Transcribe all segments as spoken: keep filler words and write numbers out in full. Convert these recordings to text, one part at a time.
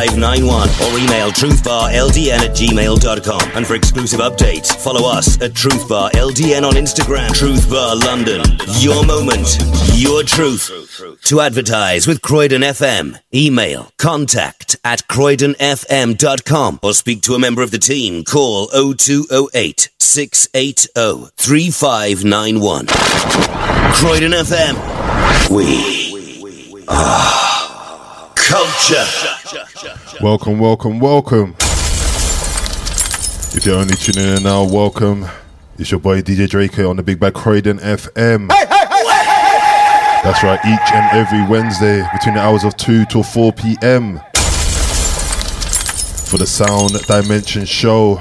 five nine one or email truthbarldn at gmail dot com. And for exclusive updates, follow us at truthbarldn on Instagram. Truth Bar London. Your moment, your truth. To advertise with Croydon F M, email contact at croydon f m dot com or speak to a member of the team. Call oh two oh eight, six eight oh, three five nine one. Croydon F M. We are culture. Welcome, welcome, welcome. If you're only tuning in now, welcome. It's your boy D J Draco on the Big Bad Croydon F M. Hey, hey, hey, hey! That's right, each and every Wednesday between the hours of two till four p.m. for the Sound Dimension show.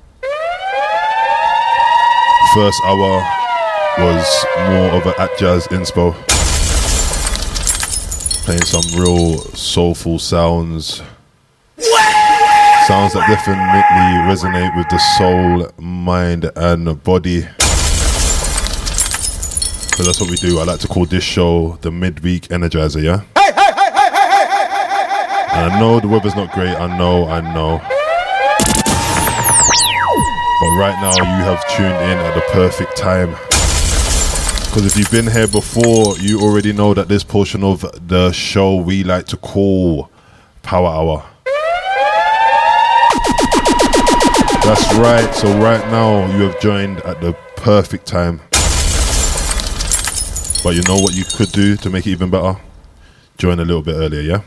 First hour was more of an at jazz inspo, playing some real soulful sounds, sounds that definitely resonate with the soul, mind and body. So that's what we do. I like to call this show the Midweek Energizer, yeah? Hey, hey, hey, hey, hey, hey, hey. And I know the weather's not great, I know, I know. But right now you have tuned in at the perfect time. Because if you've been here before, you already know that this portion of the show we like to call Power Hour. That's right, so right now you have joined at the perfect time. But you know what you could do to make it even better? Join a little bit earlier, yeah?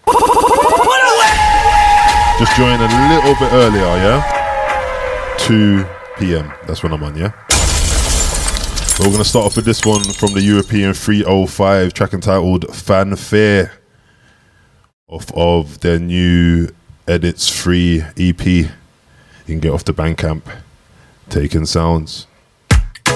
Just join a little bit earlier, yeah? two p.m. That's when I'm on, yeah? So we're going to start off with this one from the European three oh five, track entitled Fanfare, off of their new Edits three E P. You can get off the Bandcamp, Taking Sounds.